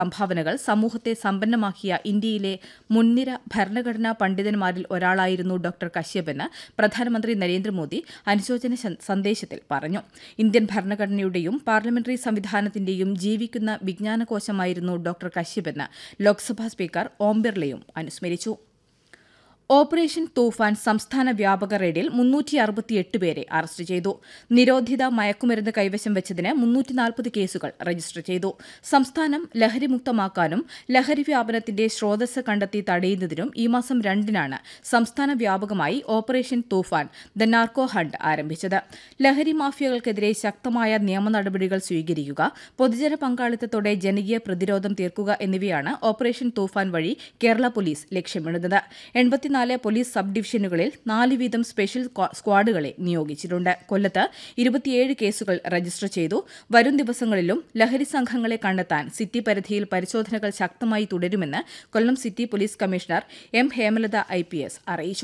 സംഭാവനകൾ സമൂഹത്തെ സമ്പന്നമാക്കിയ ഇന്ത്യയിലെ മുൻനിര ഭരണഘടനാ പണ്ഡിതന്മാരിൽ ഒരാളായിരുന്നു ഡോക്ടർ കശ്യപെന്ന് പ്രധാനമന്ത്രി നരേന്ദ്രമോദി അനുശോചന സന്ദേശത്തിൽ പറഞ്ഞു. ഇന്ത്യൻ ഭരണഘടനയുടെയും പാർലമെന്ററി സംവിധാനത്തിന്റെയും ജീവിക്കുന്ന വിജ്ഞാനകോശമായിരുന്നു ഡോക്ടർ കശ്യപെന്ന് ലോക്സഭാ സ്പീക്കർ ഓം ബിർളയും അനുസ്മരിച്ചു. ഓപ്പറേഷൻ തൂഫാൻ സംസ്ഥാന വ്യാപക റെയ്ഡിൽ 368 പേരെ അറസ്റ്റ് ചെയ്തു. നിരോധിത മയക്കുമരുന്ന് കൈവശം വെച്ചതിന് 340 കേസുകൾ രജിസ്റ്റർ ചെയ്തു. സംസ്ഥാനം ലഹരിമുക്തമാക്കാനും ലഹരി വ്യാപനത്തിന്റെ സ്രോതസ് കണ്ടെത്തി തടയുന്നതിനും ഈ മാസം 2-നാണ് സംസ്ഥാന വ്യാപകമായി operation Toofan the narco hunt ആരംഭിച്ചത്. ലഹരി മാഫിയകൾക്കെതിരെ ശക്തമായ നിയമ നടപടികൾ സ്വീകരിക്കുക, പൊതുജന പങ്കാളിത്തത്തോടെ ജനകീയ പ്രതിരോധം തീർക്കുക എന്നിവയാണ് ഓപ്പറേഷൻ തൂഫാൻ വഴി കേരള പോലീസ് ലക്ഷ്യമിടുന്നത്. 84 പോലീസ് സബ് ഡിവിഷനുകളിൽ 4 വീതം സ്പെഷ്യൽ സ്ക്വാഡുകളെ നിയോഗിച്ചിട്ടുണ്ട്. കൊല്ലത്ത് 27 കേസുകൾ രജിസ്റ്റർ ചെയ്തു. വരും ദിവസങ്ങളിലും ലഹരി സംഘങ്ങളെ കണ്ടെത്താൻ സിറ്റി പരിധിയിൽ പരിശോധനകൾ ശക്തമായി തുടരുമെന്ന് കൊല്ലം city police commissioner M Hemalatha IPS അറിയിച്ചു.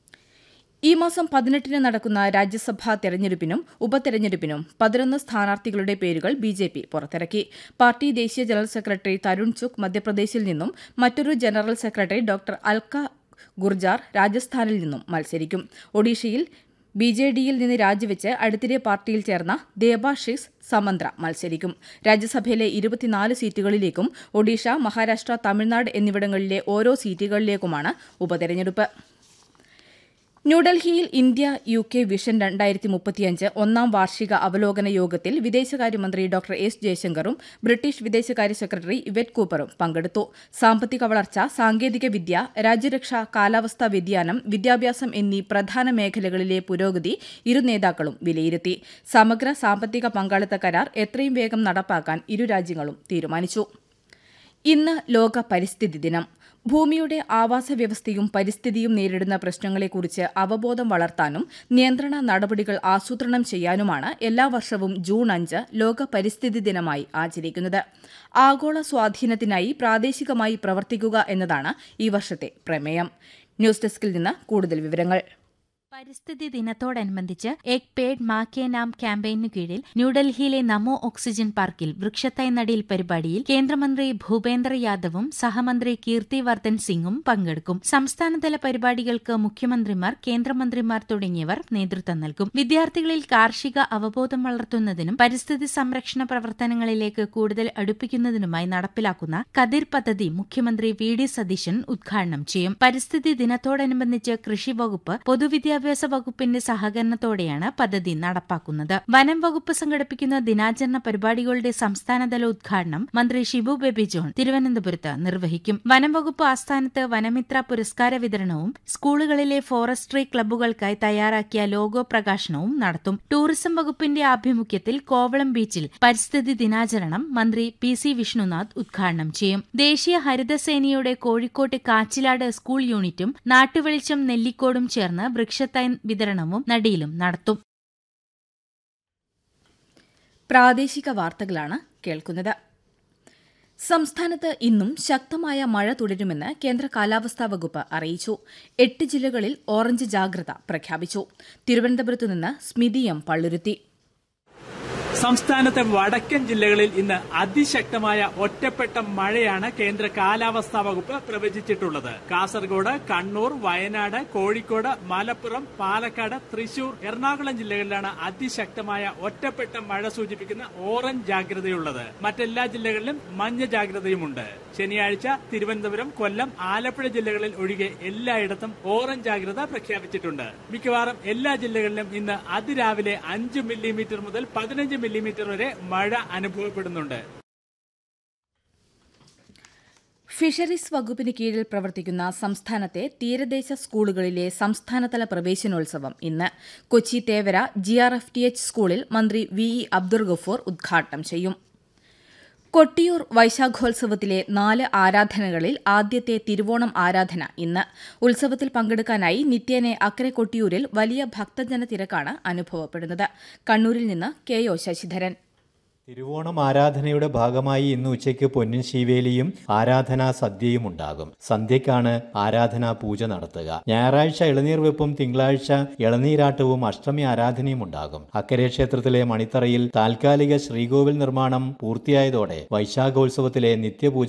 ഈ മാസം 18-ന് നടക്കുന്ന രാജ്യസഭാ തെരഞ്ഞെടുപ്പിനും ഉപതെരഞ്ഞെടുപ്പിനും 11 സ്ഥാനാർത്ഥികളുടെ പേരുകൾ BJP പുറത്തിറക്കി. പാർട്ടി ദേശീയ ജനറൽ സെക്രട്ടറി തരുൺ ചുഗ് മധ്യപ്രദേശിൽ നിന്നും മറ്റൊരു general secretary doctor Alka Gurjar രാജസ്ഥാനിൽ നിന്നും മത്സരിക്കും. ഒഡീഷയിൽ BJDയിൽ നിന്ന് രാജിവെച്ച് അടുത്തിടെ പാർട്ടിയിൽ ചേർന്ന ദേബാഷിസ് സമന്ത്ര മത്സരിക്കും. രാജ്യസഭയിലെ 24 സീറ്റുകളിലേക്കും ഒഡീഷ, മഹാരാഷ്ട്ര, തമിഴ്നാട് എന്നിവിടങ്ങളിലെ ഓരോ സീറ്റുകളിലേക്കുമാണ് ഉപതെരഞ്ഞെടുപ്പ്. ന്യൂഡൽഹിയിൽ ഇന്ത്യ UK വിഷൻ 2035 ഒന്നാം വാർഷിക അവലോകന യോഗത്തിൽ വിദേശകാര്യമന്ത്രി ഡോക്ടർ S. ജയശങ്കറും ബ്രിട്ടീഷ് വിദേശകാര്യ സെക്രട്ടറി ഇവറ്റ് കൂപ്പറും പങ്കെടുത്തു. സാമ്പത്തിക വളർച്ച, സാങ്കേതികവിദ്യ, രാജ്യരക്ഷ, കാലാവസ്ഥാ വ്യതിയാനം, വിദ്യാഭ്യാസം എന്നീ പ്രധാന മേഖലകളിലെ പുരോഗതി ഇരു നേതാക്കളും വിലയിരുത്തി. സമഗ്ര സാമ്പത്തിക പങ്കാളിത്ത കരാർ എത്രയും വേഗം നടപ്പാക്കാൻ ഇരു രാജ്യങ്ങളും തീരുമാനിച്ചു. ഇന്ന് ലോക പരിസ്ഥിതി ദിനം. ഭൂമിയുടെ ആവാസവ്യവസ്ഥയും പരിസ്ഥിതിയും നേരിടുന്ന പ്രശ്നങ്ങളെക്കുറിച്ച് അവബോധം വളർത്താനും നിയന്ത്രണ നടപടികൾ ആസൂത്രണം ചെയ്യാനുമാണ് എല്ലാ വർഷവും ജൂൺ 5 ലോക പരിസ്ഥിതി ദിനമായി ആചരിക്കുന്നത്. ആഗോള സ്വാധീനത്തിനായി പ്രാദേശികമായി പ്രവർത്തിക്കുക എന്നതാണ് ഈ വർഷത്തെ പ്രമേയം. ന്യൂസ് ഡെസ്കിൽ നിന്ന് കൂടുതൽ വിവരങ്ങൾ. പരിസ്ഥിതി ദിനത്തോടനുബന്ധിച്ച് ഏക് പേഡ് മാ കെ നാം ക്യാമ്പയിനു കീഴിൽ ന്യൂഡൽഹിയിലെ നമോ ഓക്സിജൻ പാർക്കിൽ വൃക്ഷത്തൈ നടീൽ പരിപാടിയിൽ കേന്ദ്രമന്ത്രി ഭൂപേന്ദ്ര യാദവും സഹമന്ത്രി കീർത്തി വർദ്ധൻ സിംഗും പങ്കെടുക്കും. സംസ്ഥാനതല പരിപാടികൾക്ക് മുഖ്യമന്ത്രിമാർ, കേന്ദ്രമന്ത്രിമാർ തുടങ്ങിയവർ നേതൃത്വം നൽകും. വിദ്യാർത്ഥികളിൽ കാർഷിക അവബോധം വളർത്തുന്നതിനും പരിസ്ഥിതി സംരക്ഷണ പ്രവർത്തനങ്ങളിലേക്ക് കൂടുതൽ അടുപ്പിക്കുന്നതിനുമായി നടപ്പിലാക്കുന്ന കതിർ പദ്ധതി മുഖ്യമന്ത്രി VD സതീശൻ ഉദ്ഘാടനം ചെയ്യും. പരിസ്ഥിതി ദിനത്തോടനുബന്ധിച്ച് കൃഷി വകുപ്പ്, പൊതുവിദ്യാഭ്യാസ വകുപ്പിന്റെ സഹകരണത്തോടെയാണ് പദ്ധതി നടപ്പാക്കുന്നത്. വനം വകുപ്പ് സംഘടിപ്പിക്കുന്ന ദിനാചരണ പരിപാടികളുടെ സംസ്ഥാനതല ഉദ്ഘാടനം മന്ത്രി ഷിബു ബേബി ജോൺ തിരുവനന്തപുരത്ത് നിർവഹിക്കും. വനം വകുപ്പ് ആസ്ഥാനത്ത് വനമിത്ര പുരസ്കാര വിതരണവും സ്കൂളുകളിലെ ഫോറസ്ട്രി ക്ലബ്ബുകൾക്കായി തയ്യാറാക്കിയ ലോഗോ പ്രകാശനവും നടത്തും. ടൂറിസം വകുപ്പിന്റെ ആഭിമുഖ്യത്തിൽ കോവളം ബീച്ചിൽ പരിസ്ഥിതി ദിനാചരണം മന്ത്രി PC വിഷ്ണുനാഥ് ഉദ്ഘാടനം ചെയ്യും. ദേശീയ ഹരിതസേനയുടെ കോഴിക്കോട്ട് കാച്ചിലാട് സ്കൂൾ യൂണിറ്റും നാട്ടുവെളിച്ചം നെല്ലിക്കോടും ചേർന്ന് വൃക്ഷത്തൈ വിതരണവും നടീലും നടത്തും. പ്രാദേശിക വാർത്തകളാണ് കേൾക്കുന്നത്. സംസ്ഥാനത്ത് ഇന്നും ശക്തമായ മഴ തുടരുമെന്ന് കേന്ദ്ര കാലാവസ്ഥാ വകുപ്പ് അറിയിച്ചു. 8 ജില്ലകളിൽ ഓറഞ്ച് ജാഗ്രത പ്രഖ്യാപിച്ചു. തിരുവനന്തപുരത്തു നിന്ന് സ്മിതി M. പള്ളുരുത്തി. സംസ്ഥാനത്തെ വടക്കൻ ജില്ലകളിൽ ഇന്ന് അതിശക്തമായ ഒറ്റപ്പെട്ട മഴയാണ് കേന്ദ്ര കാലാവസ്ഥാ വകുപ്പ് പ്രവചിച്ചിട്ടുള്ളത്. കാസർഗോഡ്, കണ്ണൂർ, വയനാട്, കോഴിക്കോട്, മലപ്പുറം, പാലക്കാട്, തൃശൂർ, എറണാകുളം ജില്ലകളിലാണ് അതിശക്തമായ ഒറ്റപ്പെട്ട മഴ സൂചിപ്പിക്കുന്ന ഓറഞ്ച് ജാഗ്രതയുള്ളത്. മറ്റെല്ലാ ജില്ലകളിലും മഞ്ഞ ജാഗ്രതയുമുണ്ട്. ശനിയാഴ്ച തിരുവനന്തപുരം, കൊല്ലം, ആലപ്പുഴ ജില്ലകളിൽ ഒഴികെ എല്ലായിടത്തും ഓറഞ്ച് ജാഗ്രത പ്രഖ്യാപിച്ചിട്ടുണ്ട്. മിക്കവാറും എല്ലാ ജില്ലകളിലും ഇന്ന് അതിരാവിലെ 5 മില്ലിമീറ്റർ മുതൽ 15 മില്ലിമീറ്റർ വരെ മഴ അനുഭവപ്പെടുന്നുണ്ട്. ഫിഷറീസ് വകുപ്പിന് കീഴിൽ പ്രവർത്തിക്കുന്ന സംസ്ഥാനത്തെ തീരദേശ സ്കൂളുകളിലെ സംസ്ഥാനതല പ്രവേശനോത്സവം ഇന്ന് കൊച്ചി തേവര GRFTH സ്കൂളിൽ മന്ത്രി VE അബ്ദുൾ ഗഫൂർ ഉദ്ഘാടനം ചെയ്യും. കൊട്ടിയൂർ വൈശാഖോത്സവത്തിലെ 4 ആരാധനകളിൽ ആദ്യത്തെ തിരുവോണം ആരാധന ഇന്ന്. ഉത്സവത്തിൽ പങ്കെടുക്കാനായി നിത്യേനെ അക്കരെ കൊട്ടിയൂരിൽ വലിയ ഭക്തജന തിരക്കാണ് അനുഭവപ്പെടുന്നത്. കണ്ണൂരിൽ നിന്ന് KO ശശിധരൻ. തിരുവോണം ആരാധനയുടെ ഭാഗമായി ഇന്ന് ഉച്ചയ്ക്ക് പൊന്നിൻ ശീവേലിയും ആരാധനാ സദ്യയും ഉണ്ടാകും. സന്ധ്യയ്ക്കാണ് ആരാധനാ പൂജ നടത്തുക. ഞായറാഴ്ച ഇളനീർ വെപ്പും തിങ്കളാഴ്ച ഇളനീരാട്ടവും അഷ്ടമി ആരാധനയും ഉണ്ടാകും. അക്കരെ ക്ഷേത്രത്തിലെ മണിത്തറയിൽ താൽക്കാലിക ശ്രീകോവിൽ നിർമ്മാണം പൂർത്തിയായതോടെ വൈശാഖോത്സവത്തിലെ നിത്യപൂജ